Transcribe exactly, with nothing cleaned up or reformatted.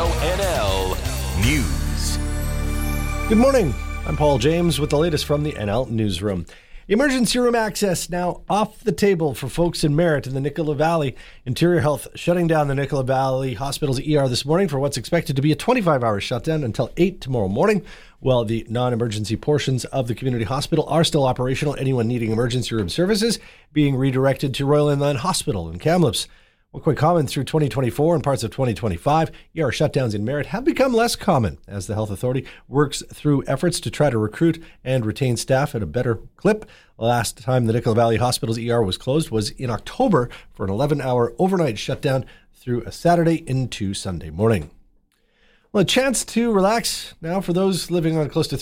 Radio N L News. Good morning. I'm Paul James with the latest from the N L Newsroom. Emergency room access now off the table for folks in Merritt in the Nicola Valley. Interior Health shutting down the Nicola Valley Hospital's E R this morning for what's expected to be a twenty-five hour shutdown until eight tomorrow morning. While the non-emergency portions of the community hospital are still operational, anyone needing emergency room services being redirected to Royal Inland Hospital in Kamloops. Well, quite common through twenty twenty-four and parts of twenty twenty-five, E R shutdowns in Merritt have become less common as the health authority works through efforts to try to recruit and retain staff at a better clip. Last time the Nicola Valley Hospital's E R was closed was in October for an eleven hour overnight shutdown through a Saturday into Sunday morning. Well, a chance to relax now for those living on close to